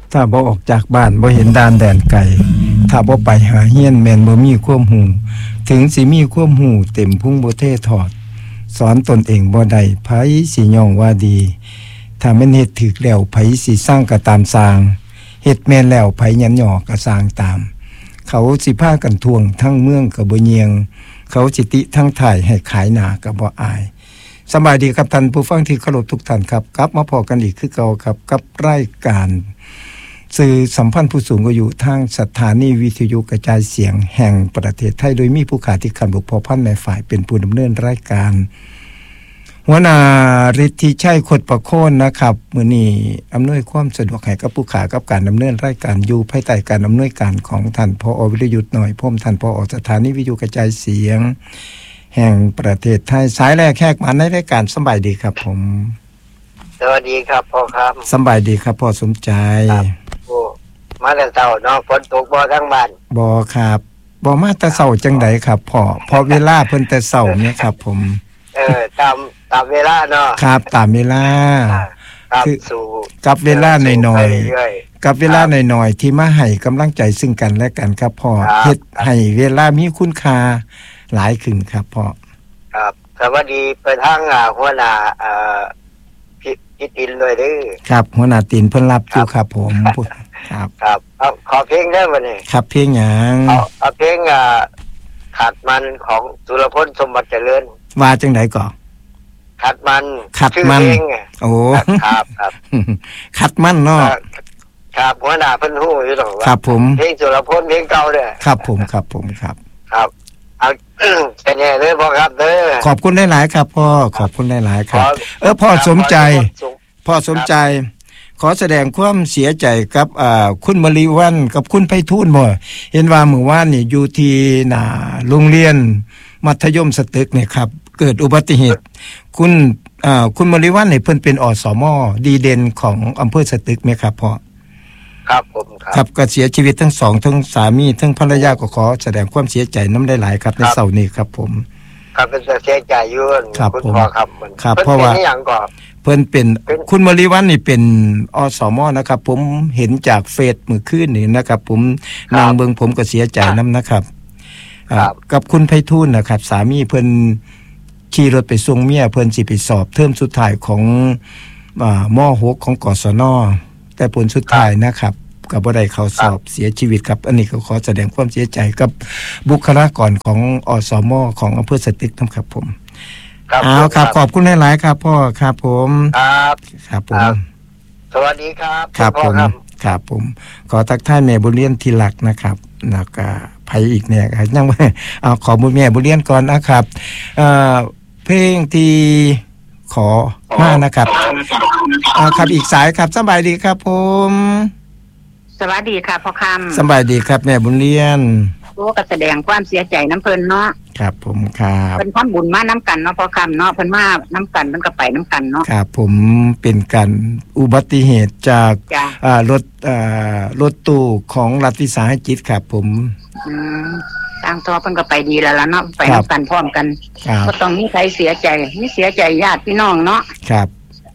ถ้าบ่ออกจากบ้านบ่เห็นด่านแดนไกลถ้าบ่ไปหาเฮียนแม่นบ่มีความรู้ถึงสิมีความรู้เต็มพุงบ่เทถอดสอนตนเองบ่ได้ไผสิย่องว่าดีถ้าแม่นเฮ็ดถูกแล้วไผสิสร้างก็ตามสร้างเฮ็ดแม่นแล้วไผยันย่อก็สร้างตามเขาสิพากันทวงทั้งเมืองก็บ่เยียงเขาสิติทั้งถ่ายให้ขายหน้าก็บ่อายสบายดีครับท่านผู้ฟังที่เคารพทุกท่านครับกลับมาพบกันอีกคือเก่าครับกับรายการสื่อสัมพันธ์ผู้สูงอายุทางสถานีวิทยุกระจายเสียงแห่งประเทศไทยโดยมีผู้ขาธิการบุพพันธ์แม่ฝ่ายเป็นผู้ดำเนินรายการหัวหน้าฤทธิชัยขดประโคนนะครับมื้อนี้อำนวยความสะดวกให้กับผู้ขากับการดำเนินรายการอยู่ภายใต้การอำนวยการของท่านผอ.วิรยุทธ์หน่อยพรหมท่านผอ.สถานีวิทยุกระจายเสียงแห่งประเทศไทยสายแรกแขกมาในรายการสบายดีครับผมสวัสดีครับพ่อครับสบายดีครับพ่อสมใจโอ้มาแต่เช้าเนาะฝนตกบ่ทั้งบ้านบ่ครับบ่มาแต่เช้าจังได๋ครับพ่อพอเวลาเพิ่นแต่เช้าเนี่ยครับผมตามเวลาเนาะครับตามเวลาคือสู่กับเวลาน้อยๆกับเวลาน้อยๆที่มาให้กำลังใจซึ่งกันและกันครับพ่อเฮ็ดให้เวลามีคุณค่าหลายขึ้นครับพ่อครับสวัสดีไปทางหัวหน้าพี่ตินเลยเด้อครับหัวหน้าตินเพิ่นรับอยู่ครับผมครับขอเพลงได้บ่นี่ครับเพลงหยังเอาเพลงขัดมันของสุรพลสมบัติเจริญว่าจังได๋ก่อขัดมันโอ้ครับขัดมันเนาะครับหัวหน้าเพิ่นฮู้อยู่ดอกว่าครับผมเพลงสุรพลเพลงเก่าเด้อครับผมครับเอาเป็นไงเด้อพ่อครับเด้อขอบคุณหลายๆครับพ่อขอบคุณหลายๆครับพ่อสมใจขอแสดงความเสียใจกับคุณมริวันกับคุณไพฑูรย์บ่เห็นว่ามื้อวานนี่อยู่ที่หน้าโรงเรียนมัธยมสตึกนี่ครับเกิดอุบัติเหตุคุณมริวันนี่เพิ่นเป็นอสม.ดีเด่นของอำเภอสตึกมั้ยครับพ่อครับผมครับก็เสียชีวิตทั้ง2ทั้งสามีทั้งภรรยาก็ขอแสดงความเสียใจนำหลายๆครับในเช้านี้ครับผมครับเป็นเสียใจอยู่คุณพ่อครับเพราะว่าเป็นอย่างก่อนเพิ่นเป็นคุณมริวันนี่เป็นอสม.นะครับผมเห็นจากเฟซมื้อคืนนี่นะครับผมนางเบิงผมก็เสียใจนำนะครับกับคุณไพฑูรย์นะครับสามีเพิ่นขี่รถไปส่งเมียเพิ่นสิไปสอบเทอมสุดท้ายของม.6 ของกศน.แต่ผลสุดท้ายนะครับก็บ่ได้เข้าสอบเสียชีวิตครับอันนี้ก็ขอแสดงความเสียใจกับบุคลากรของอสม.ของอำเภอสตึกนำครับผมครับขอบคุณหลายๆครับพ่อครับผมครับผมสวัสดีครับครับผมครับผมขอทักทายแม่บุญเรียนที่รักนะครับแล้วก็ไผอีกเนี่ยยังขอบุญแม่บุญเรียนก่อนนะครับเพลงที่ขอมานะครับครับอีกสายครับสบายดีครับผมสวัสดีค่ะพ่อคำสบายดีครับแม่บุญเรียนโอ้ก็แสดงความเสียใจน้ำเพิ่นเนาะครับผมครับเป็นความบุญมาน้ำกันเนาะพ่อคำเนาะเพิ่นมาน้ำกันมันก็ไปน้ำกันเนาะครับผมเป็นการอุบัติเหตุจากรถตู้ของรัฐวิสาหกิจครับผมทางทอเพิ่นก็ไปดีแล้วล่ะเนาะไปน้ำกันพร้อมกันก็ต้องมีใครเสียใจมีเสียใจญาติพี่น้องเนาะครับ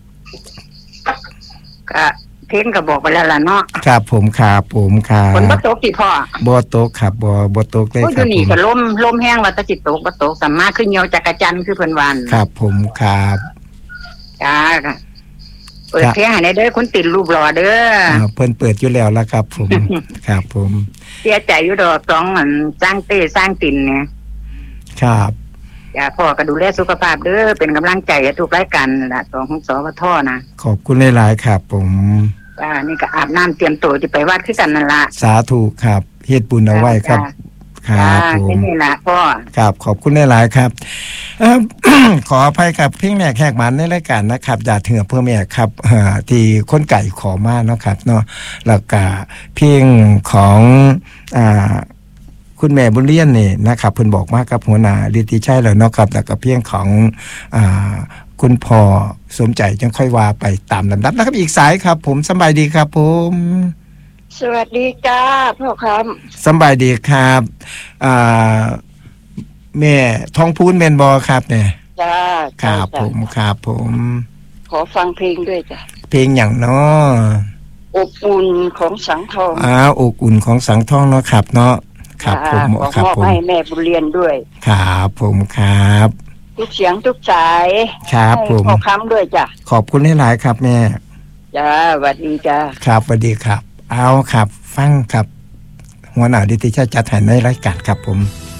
ก็เพลงก็บอกไปแล้วล่ะเนาะครับผมครับฝนบ่ตกติพ่อบ่ตกครับบ่ตกเลยครับอยู่นี่ก็ลมแห้งว่าแต่สิตกบ่ตกสามารถขึ้นเหนียวจักรจันทร์คือเพิ่นว่าครับผมครับจ้าเปิดเพลงให้ได้เด้อคนติดรูปหล่อเด้อเพิ่นเปิดอยู่แล้วล่ะครับผมครับผมเสียใจอยู่ดอกสองอันสร้างเต้สร้างตินเนี่ยครับอย่าพ่อก็ดูแลสุขภาพเด้อเป็นกำลังใจทุกรายการล่ะของสวทนะขอบคุณหลายๆครับผมนี่ก็อาบน้ำเตรียมตัวที่ไปวัดคือกันนั่นล่ะสาธุครับเฮ็ดบุญเอาไว้ครับครับผมนี่ล่ะพ่อครับขอบคุณหลายๆครับขออภัยครับเพียงแม่แขกมันในรายการนะครับอย่าเถื่อเพื่อแม่ครับที่คนไก่ขอมาเนาะครับเนาะแล้วก็เพียงของคุณแม่บุญเรียนนี่นะครับเพิ่นบอกมากับหัวหน้าฤทธิชัยแล้วเนาะครับแล้วก็เพียงของคุณพ่อสมใจจังค่อยว่าไปตามลำดับนะครับอีกสายครับผมสบายดีครับผมสวัสดีจ้าพ่อครับสบายดีครับแม่ทองพูนแม่นบ่ครับเนี่ยจ้าครับผมขอฟังเพลงด้วยจ้ะเพลงหยังเนาะอบอุ่นของสังทองอบอุ่นของสังทองเนาะครับเนาะครับผมครับผมให้แม่บุญเรียนด้วยครับผมครับทุกเสียงทุกสายครับผมขอค้ำด้วยจ้ะขอบคุณหลายๆครับแม่จ้าสวัสดีจ้าครับสวัสดีครับเอาครับฟังครับหัวหน้าดิติชาจัดให้ในรายการครับผม